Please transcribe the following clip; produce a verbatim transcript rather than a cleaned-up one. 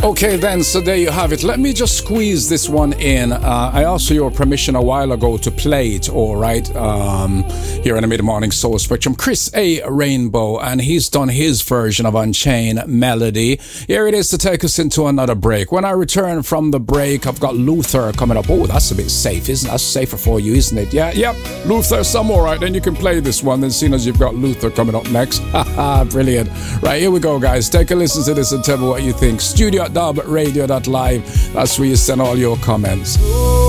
Okay then, so there you have it. Let me just squeeze this one in. Uh, I asked for your permission a while ago to play it, all right, um, here in the Mid-Morning Soul Spectrum. Chris A. Rainbow, and he's done his version of Unchained Melody. Here it is to take us into another break. When I return from the break, I've got Luther coming up. Oh, that's a bit safe, isn't it? That's safer for you, isn't it? Yeah, yep. Luther, some all right. Then you can play this one, then seeing as you've got Luther coming up next. Haha, brilliant. Right, here we go, guys. Take a listen to this and tell me what you think. Studio dub radio dot live. That's where you send all your comments.